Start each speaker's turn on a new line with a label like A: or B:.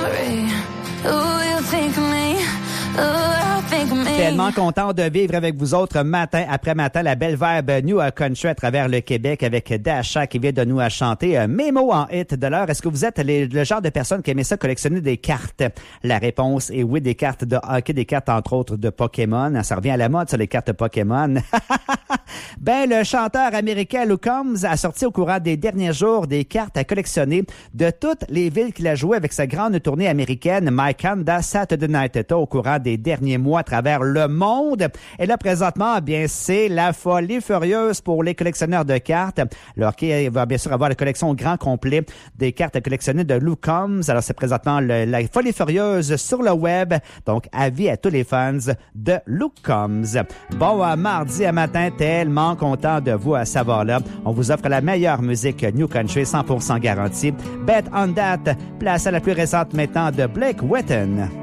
A: Tellement content de vivre avec vous autres matin après matin la belle vibe New Country à travers le Québec avec Dasha qui vient de nous chanter mes mots en hit de l'heure. Est-ce que vous êtes le genre de personne qui aimait ça collectionner des cartes? La réponse est oui, des cartes de hockey, des cartes entre autres de Pokémon. Ça revient à la mode, ça, les cartes Pokémon. Ben, le chanteur américain Luke Combs a sorti au courant des derniers jours des cartes à collectionner de toutes les villes qu'il a jouées avec sa grande tournée américaine My Canada Saturday Night Tour au courant des derniers mois à travers le monde. Et là, présentement, bien, c'est la folie furieuse pour les collectionneurs de cartes. Le hockey va bien sûr avoir la collection au grand complet des cartes à collectionner de Luke Combs. Alors, c'est présentement la folie furieuse sur le web. Donc, avis à tous les fans de Luke Combs. Bon, mardi à matin, tellement content de vous à savoir là. On vous offre la meilleure musique New Country 100% garantie. Bet on that. Place à la plus récente maintenant de Blake Wheaton.